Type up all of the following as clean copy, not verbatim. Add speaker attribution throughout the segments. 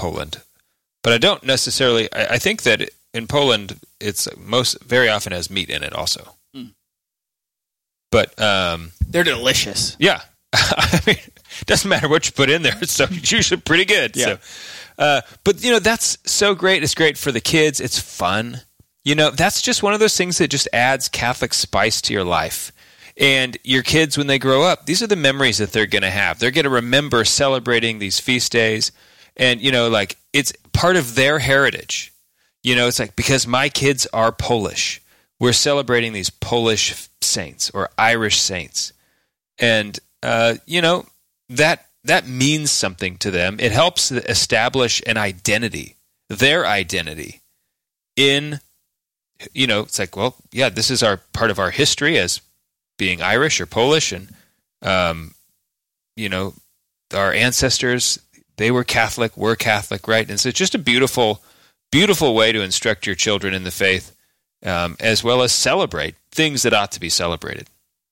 Speaker 1: Poland, but I don't necessarily. I think that in Poland, it's very often has meat in it also. But
Speaker 2: they're delicious.
Speaker 1: Yeah, I mean, it doesn't matter what you put in there; it's usually pretty good.
Speaker 2: Yeah.
Speaker 1: So, but that's so great. It's great for the kids. It's fun. That's just one of those things that just adds Catholic spice to your life. And your kids, when they grow up, these are the memories that they're going to have. They're going to remember celebrating these feast days. And, it's part of their heritage. It's like, because my kids are Polish, we're celebrating these Polish saints or Irish saints. And, that means something to them. It helps establish an identity, their identity in, it's like, well, yeah, this is part of our history as being Irish or Polish, and our ancestors, they were Catholic, we're Catholic, right? And so it's just a beautiful, beautiful way to instruct your children in the faith, as well as celebrate things that ought to be celebrated.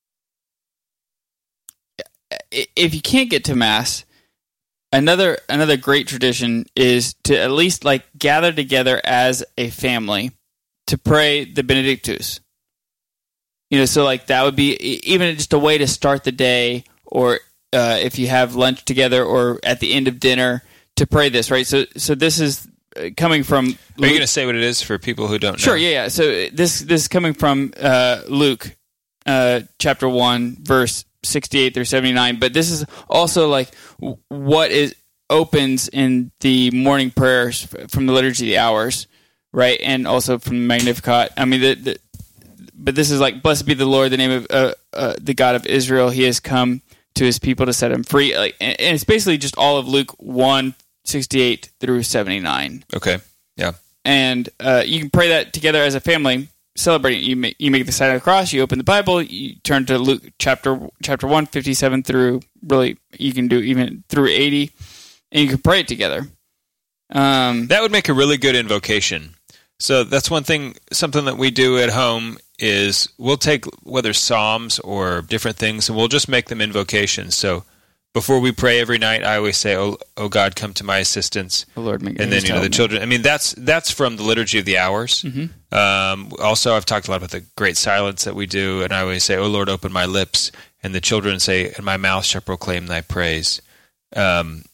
Speaker 2: If you can't get to Mass, another great tradition is to at least gather together as a family to pray the Benedictus. So that would be even just a way to start the day, or if you have lunch together, or at the end of dinner to pray this, right? So this is coming from.
Speaker 1: Are you going to say what it is for people who don't know?
Speaker 2: Sure, yeah. So this is coming from Luke, chapter 1, verse 68 through 79. But this is also what opens in the morning prayers from the Liturgy of the Hours, right? And also from the Magnificat. I mean, but this is blessed be the Lord, the name of the God of Israel. He has come to his people to set him free. And it's basically just all of Luke 1:68 through 79.
Speaker 1: Okay, yeah.
Speaker 2: And you can pray that together as a family, celebrating. You make the sign of the cross, you open the Bible, you turn to Luke chapter 1, 57 through, really, you can do even through 80, and you can pray it together.
Speaker 1: That would make a really good invocation. So that's something that we do at home is we'll take whether Psalms or different things, and we'll just make them invocations. So before we pray every night, I always say, "Oh God, come to my assistance."
Speaker 2: Oh Lord,
Speaker 1: and then the children. I mean, that's from the Liturgy of the Hours. Mm-hmm. Also, I've talked a lot about the Great Silence that we do, and I always say, "Oh Lord, open my lips," and the children say, "And my mouth shall proclaim thy praise." And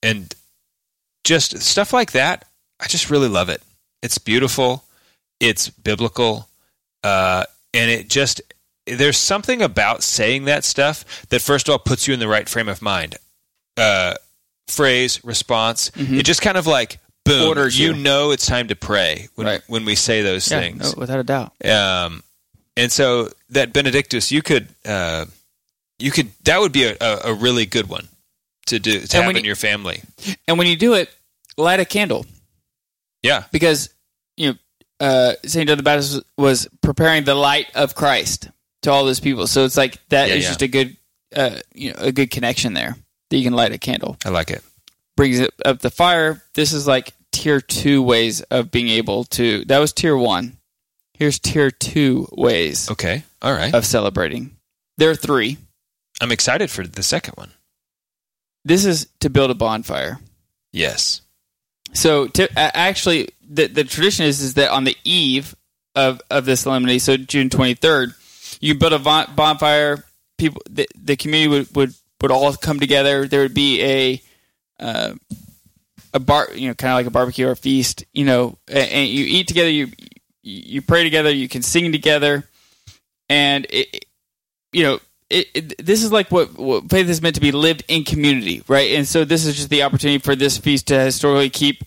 Speaker 1: just stuff like that, I just really love it. It's beautiful, it's biblical, and there's something about saying that stuff that, first of all, puts you in the right frame of mind. Phrase, response, it just kind of boom,
Speaker 2: orders
Speaker 1: you know it's time to pray when we say those things.
Speaker 2: No, without a doubt.
Speaker 1: And so that Benedictus, that would be a really good one to do, to have in your family.
Speaker 2: And when you do it, light a candle.
Speaker 1: Yeah.
Speaker 2: Because, St. John the Baptist was preparing the light of Christ to all those people. So it's is just a good, a good connection there that you can light a candle.
Speaker 1: I like it.
Speaker 2: Brings it up the fire. This is tier 2 ways of being able to, that was tier 1. Here's tier 2 ways.
Speaker 1: Okay. All right.
Speaker 2: Of celebrating. There are 3.
Speaker 1: I'm excited for the second one.
Speaker 2: This is to build a bonfire.
Speaker 1: Yes.
Speaker 2: So actually, the tradition is that on the eve of the solemnity, so June 23rd, you build a bonfire. People, the community would all come together. There would be a bar, kind of like a barbecue or a feast, and you eat together. You pray together. You can sing together, and this is what faith is meant to be lived in community, right? And so this is just the opportunity for this feast to historically keep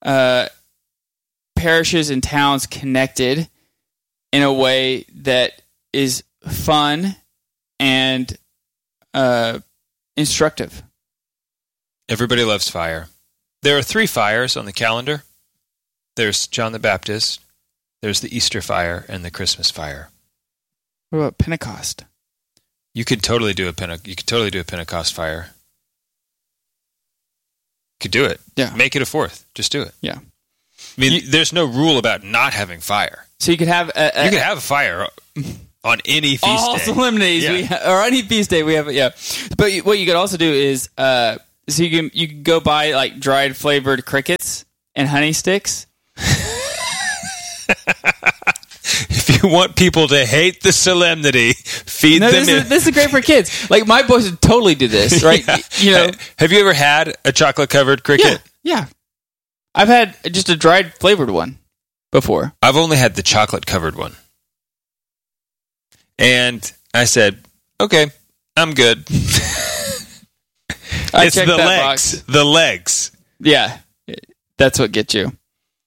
Speaker 2: parishes and towns connected in a way that is fun and instructive.
Speaker 1: Everybody loves fire. There are 3 fires on the calendar. There's John the Baptist, there's the Easter fire, and the Christmas fire.
Speaker 2: What about Pentecost?
Speaker 1: You could totally do a Pentecost fire. You could do it.
Speaker 2: Yeah.
Speaker 1: Make it a 4th. Just do it.
Speaker 2: Yeah.
Speaker 1: I mean, there's no rule about not having fire.
Speaker 2: So you could have
Speaker 1: a fire on any feast
Speaker 2: all
Speaker 1: day.
Speaker 2: Solemnities, or any feast day we have. Yeah. But what you could also do is so you can go buy like dried flavored crickets and honey sticks.
Speaker 1: If you want people to hate the solemnity, feed them.
Speaker 2: This is great for kids. Like my boys would totally do this, right?
Speaker 1: Yeah.
Speaker 2: You know,
Speaker 1: Have you ever had a chocolate covered cricket?
Speaker 2: Yeah. I've had just a dried flavored one before.
Speaker 1: I've only had the chocolate covered one, and I said, "Okay, I'm good." It's the legs.
Speaker 2: Box.
Speaker 1: The legs.
Speaker 2: Yeah, that's what gets you.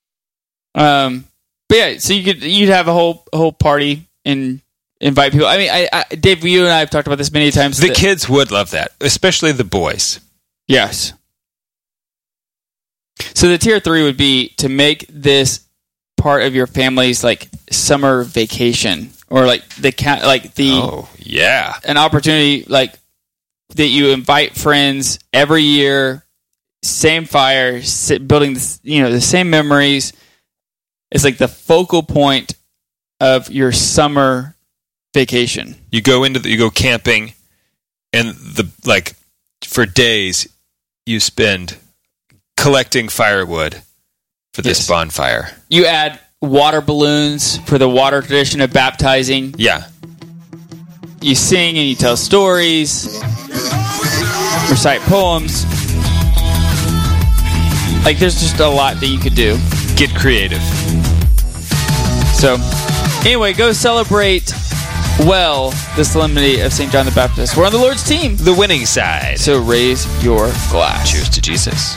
Speaker 2: But yeah, so you'd have a whole party and invite people. I mean, I Dave, you and I have talked about this many times.
Speaker 1: The kids would love that, especially the boys.
Speaker 2: Yes. So the tier 3 would be to make this part of your family's like summer vacation, or like an opportunity like that you invite friends every year, same fire, building the same memories. It's like the focal point of your summer vacation.
Speaker 1: You go camping, and for days you spend collecting firewood for this bonfire.
Speaker 2: You add water balloons for the water tradition of baptizing.
Speaker 1: Yeah.
Speaker 2: You sing and you tell stories, recite poems. Like there's just a lot that you could do.
Speaker 1: Get creative.
Speaker 2: So, anyway, go celebrate the solemnity of St. John the Baptist. We're on the Lord's team.
Speaker 1: The winning side.
Speaker 2: So raise your glass.
Speaker 1: Cheers to Jesus.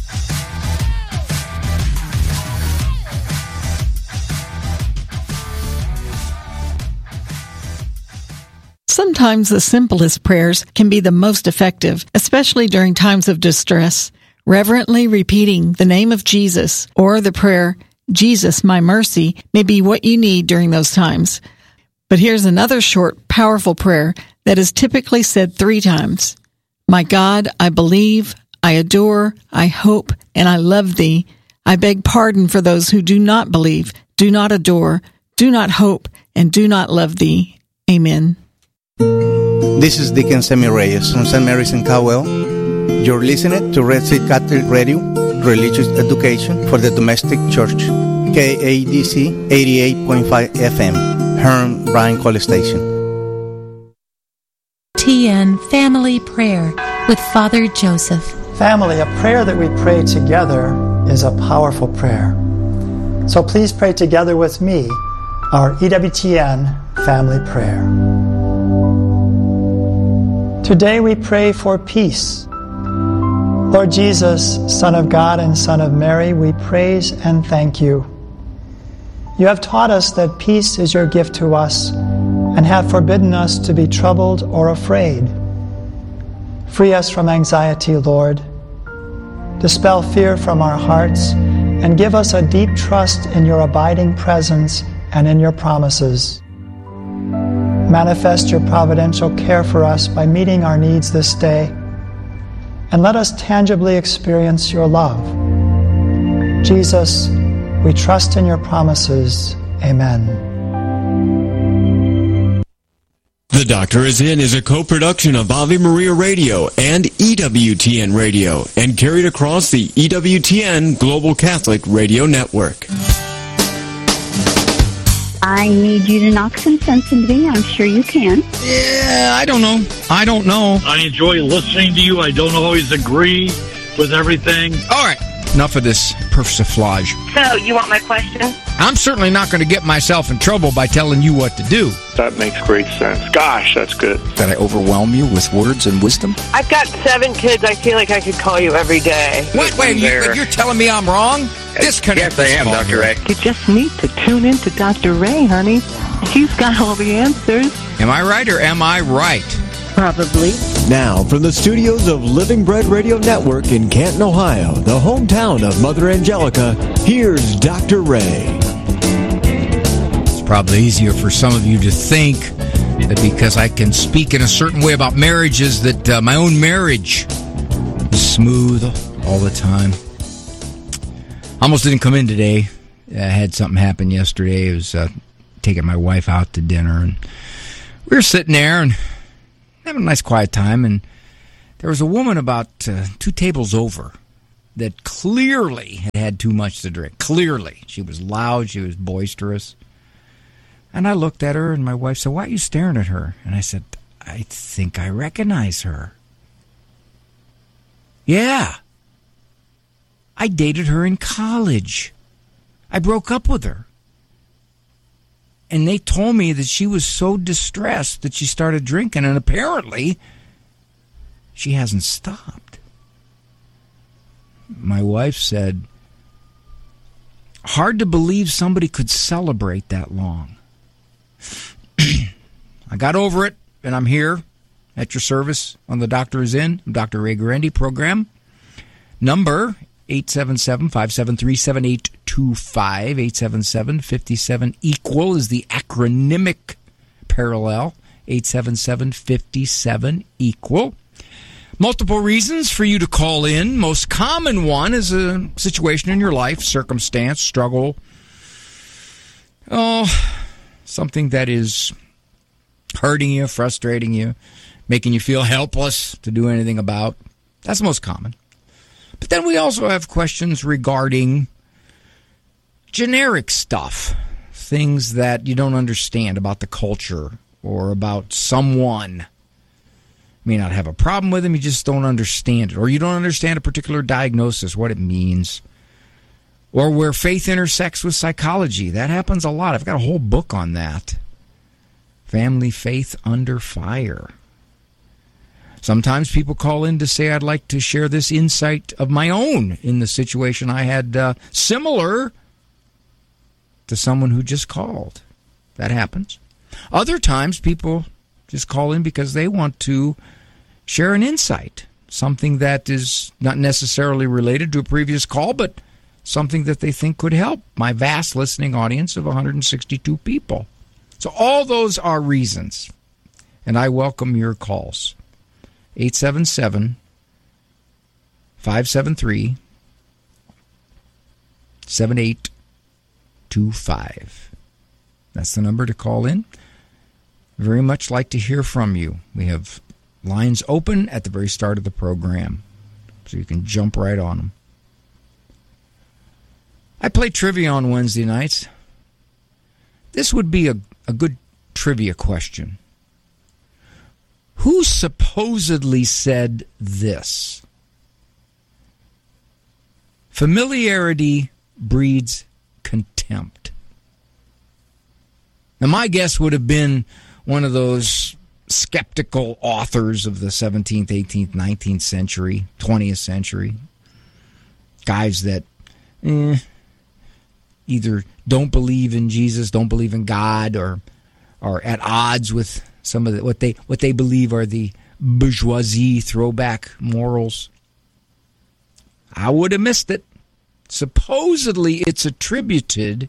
Speaker 3: Sometimes the simplest prayers can be the most effective, especially during times of distress. Reverently repeating the name of Jesus or the prayer, Jesus, my mercy, may be what you need during those times. But here's another short, powerful prayer that is typically said 3 times. My God, I believe, I adore, I hope, and I love thee. I beg pardon for those who do not believe, do not adore, do not hope, and do not love thee. Amen.
Speaker 4: This is Deacon Sammy Reyes from St. Mary's in Cowell. You're listening to Red Sea Catholic Radio, Religious Education for the Domestic Church, KADC 88.5 FM, Hearn, Bryan College Station.
Speaker 5: TN Family Prayer with Father Joseph.
Speaker 6: Family, a prayer that we pray together is a powerful prayer. So please pray together with me our EWTN family prayer. Today we pray for peace. Lord Jesus, Son of God and Son of Mary, we praise and thank you. You have taught us that peace is your gift to us and have forbidden us to be troubled or afraid. Free us from anxiety, Lord. Dispel fear from our hearts and give us a deep trust in your abiding presence and in your promises. Manifest your providential care for us by meeting our needs this day, and let us tangibly experience your love. Jesus, we trust in your promises. Amen.
Speaker 7: The Doctor Is In is a co-production of Ave Maria Radio and EWTN Radio and carried across the EWTN Global Catholic Radio Network.
Speaker 8: I need you to knock some sense into me. I'm sure you can.
Speaker 9: Yeah, I don't know. I enjoy listening to you. I don't always agree with everything.
Speaker 10: All right, enough of this persiflage.
Speaker 11: So, you want my question?
Speaker 10: I'm certainly not going to get myself in trouble by telling you what to do.
Speaker 12: That makes great sense. Gosh, that's good.
Speaker 13: Did I overwhelm you with words and wisdom?
Speaker 11: I've got 7 kids. I feel like I could call you every day.
Speaker 10: Wait, you're telling me I'm wrong? Disconnect.
Speaker 12: Yes, I am, Dr. Ray.
Speaker 14: You just need to tune in to Dr. Ray, honey. He's got all the answers.
Speaker 10: Am I right or am I right?
Speaker 14: Probably.
Speaker 7: Now, from the studios of Living Bread Radio Network in Canton, Ohio, the hometown of Mother Angelica, here's Dr. Ray.
Speaker 10: It's probably easier for some of you to think that because I can speak in a certain way about marriages that my own marriage is smooth all the time. Almost didn't come in today. I had something happen yesterday. I was taking my wife out to dinner, and we were sitting there and having a nice quiet time, and There was a woman about 2 tables over that clearly had had too much to drink. Clearly. She was loud. She was boisterous. And I looked at her, and my wife said, "Why are you staring at her?" And I said, "I think I recognize her." Yeah. I dated her in college. I broke up with her. And they told me that she was so distressed that she started drinking, and apparently she hasn't stopped. My wife said, "Hard to believe somebody could celebrate that long." I got over it, and I'm here at your service on The Doctor Is In, Dr. Ray Guarendi program. Number 877-573-7825. 877-57-EQUAL is the acronymic parallel. 877-57-EQUAL. Multiple reasons for you to call in. Most common one is a situation in your life, circumstance, struggle. Something that is hurting you, frustrating you, making you feel helpless to do anything about. That's the most common. But then we also have questions regarding generic stuff, things that you don't understand about the culture or about someone. You may not have a problem with them, you just don't understand it. Or you don't understand a particular diagnosis, what it means. Or where faith intersects with psychology. That happens a lot. I've got a whole book on that. Family Faith Under Fire. Sometimes people call in to say, "I'd like to share this insight of my own in the situation I had similar to someone who just called." That happens. Other times people just call in because they want to share an insight, something that is not necessarily related to a previous call, but something that they think could help my vast listening audience of 162 people. So all those are reasons, and I welcome your calls. 877-573-7825. That's the number to call in. Very much like to hear from you. We have lines open at the very start of the program, so you can jump right on them. I play trivia on Wednesday nights. This would be a good trivia question. Who supposedly said this? Familiarity breeds contempt. Now, my guess would have been one of those skeptical authors of the 17th, 18th, 19th century, 20th century. Guys that either don't believe in Jesus, don't believe in God, or are at odds with some of what they believe are the bourgeoisie throwback morals. I would have missed it. Supposedly it's attributed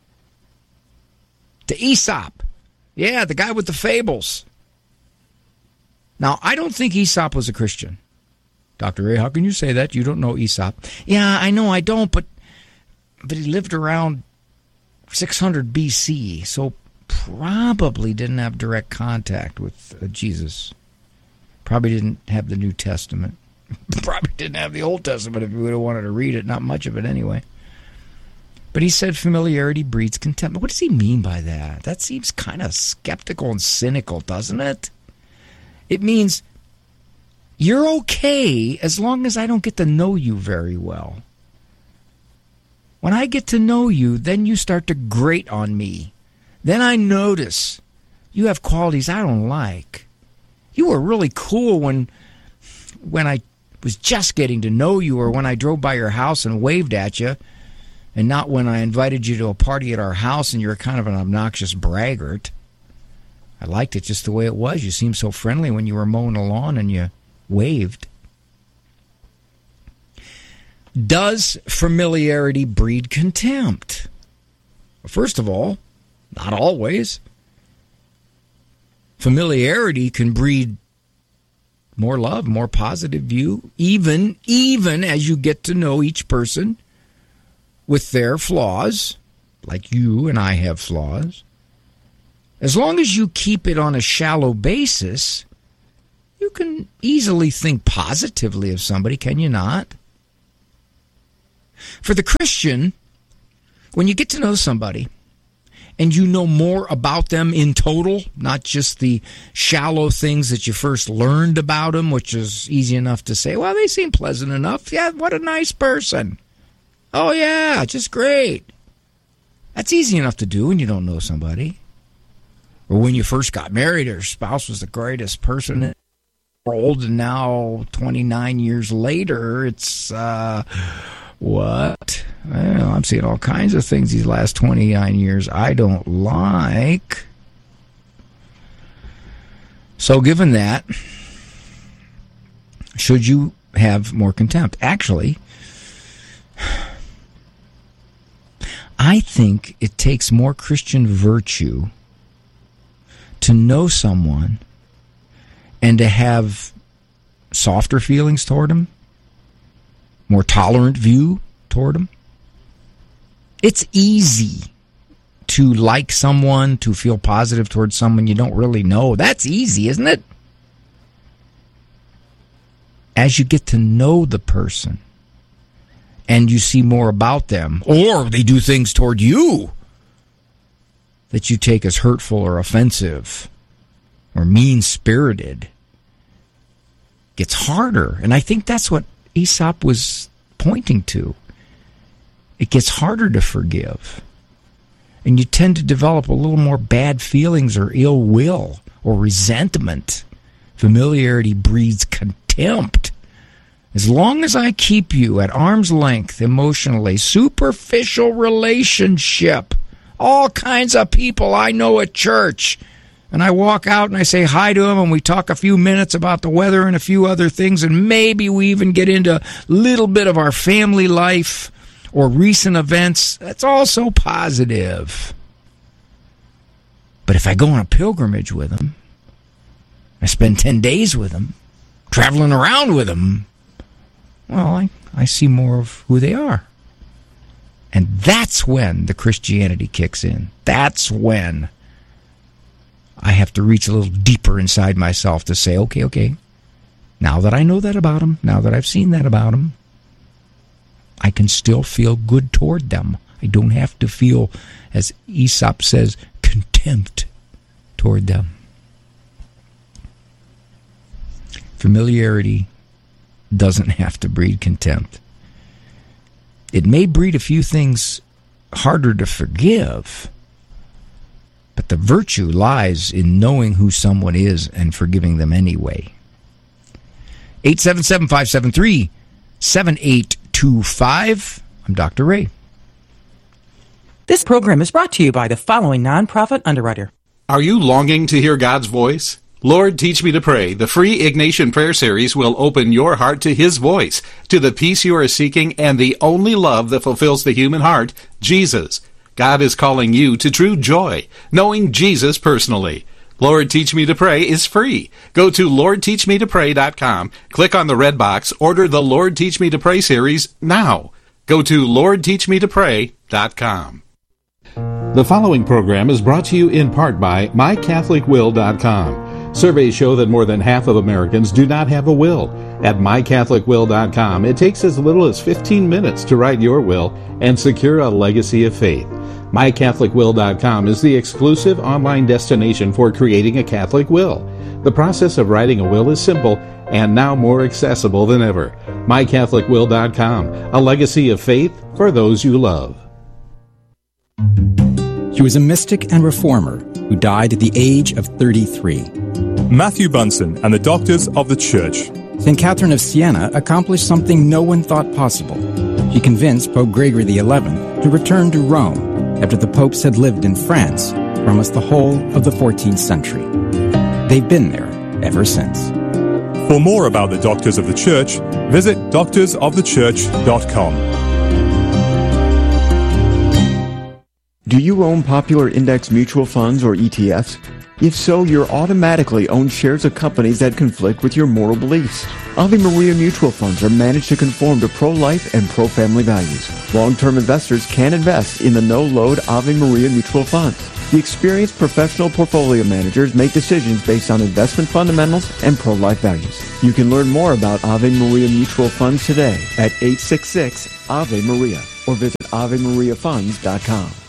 Speaker 10: to Aesop. Yeah, the guy with the fables. Now, I don't think Aesop was a Christian. Dr. Ray, how can you say that? You don't know Aesop. Yeah, I know I don't, but he lived around 600 BC, so probably didn't have direct contact with Jesus. Probably didn't have the New Testament. Probably didn't have the Old Testament if you would have wanted to read it. Not much of it anyway. But he said familiarity breeds contempt. What does he mean by that? That seems kind of skeptical and cynical, doesn't it? It means you're okay as long as I don't get to know you very well. When I get to know you, then you start to grate on me. Then I notice you have qualities I don't like. You were really cool when I was just getting to know you, or when I drove by your house and waved at you, and not when I invited you to a party at our house and you're kind of an obnoxious braggart. I liked it just the way it was. You seemed so friendly when you were mowing the lawn and you waved. Does familiarity breed contempt? First of all, not always. Familiarity can breed more love, more positive view, even as you get to know each person with their flaws, like you and I have flaws. As long as you keep it on a shallow basis, You can easily think positively of somebody, can you not? For the Christian, when you get to know somebody and you know more about them in total, not just the shallow things that you first learned about them, which is easy enough to say, well, they seem pleasant enough. Yeah, what a nice person. Oh, yeah, just great. That's easy enough to do when you don't know somebody. Or when you first got married, your spouse was the greatest person in the world, and now 29 years later, it's, what? Well, I'm seeing all kinds of things these last 29 years I don't like. So given that, should you have more contempt? Actually, I think it takes more Christian virtue to know someone and to have softer feelings toward them, more tolerant view toward them. It's easy to like someone, to feel positive towards someone you don't really know. That's easy, isn't it? As you get to know the person and you see more about them, or they do things toward you that you take as hurtful or offensive or mean-spirited, gets harder. And I think that's what Aesop was pointing to. It gets harder to forgive. And you tend to develop a little more bad feelings or ill will or resentment. Familiarity breeds contempt. As long as I keep you at arm's length emotionally, superficial relationship, all kinds of people I know at church, and I walk out and I say hi to them and we talk a few minutes about the weather and a few other things, and maybe we even get into a little bit of our family life or recent events. That's all so positive. But if I go on a pilgrimage with them, I spend 10 days with them, traveling around with them, well, I see more of who they are. And that's when the Christianity kicks in. That's when I have to reach a little deeper inside myself to say, okay, now that I know that about them, now that I've seen that about them, I can still feel good toward them. I don't have to feel, as Aesop says, contempt toward them. Familiarity doesn't have to breed contempt. It may breed a few things harder to forgive, but the virtue lies in knowing who someone is and forgiving them anyway. 877-573-7825. I'm Dr. Ray.
Speaker 15: This program is brought to you by the following nonprofit underwriter.
Speaker 16: Are you longing to hear God's voice? Lord, Teach Me to Pray, the free Ignatian Prayer Series will open your heart to His voice, to the peace you are seeking, and the only love that fulfills the human heart, Jesus. God is calling you to true joy, knowing Jesus personally. Lord, Teach Me to Pray is free. Go to LordTeachMeToPray.com, click on the red box, order the Lord, Teach Me to Pray series now. Go to LordTeachMeToPray.com. The following program is brought to you in part by MyCatholicWill.com. Surveys show that more than half of Americans do not have a will. At MyCatholicWill.com, it takes as little as 15 minutes to write your will and secure a legacy of faith. MyCatholicWill.com is the exclusive online destination for creating a Catholic will. The process of writing a will is simple and now more accessible than ever. MyCatholicWill.com, a legacy of faith for those you love.
Speaker 13: He was a mystic and reformer who died at the age of 33.
Speaker 17: Matthew Bunsen and the Doctors of the Church.
Speaker 13: St. Catherine of Siena accomplished something no one thought possible. She convinced Pope Gregory XI to return to Rome after the popes had lived in France for almost the whole of the 14th century. They've been there ever since.
Speaker 17: For more about the Doctors of the Church, visit doctorsofthechurch.com.
Speaker 18: Do you own popular index mutual funds or ETFs? If so, you're automatically own shares of companies that conflict with your moral beliefs. Ave Maria mutual funds are managed to conform to pro-life and pro-family values. Long-term investors can invest in the no-load Ave Maria mutual funds. The experienced professional portfolio managers make decisions based on investment fundamentals and pro-life values. You can learn more about Ave Maria Mutual Funds today at 866-AVE-MARIA or visit AveMariaFunds.com.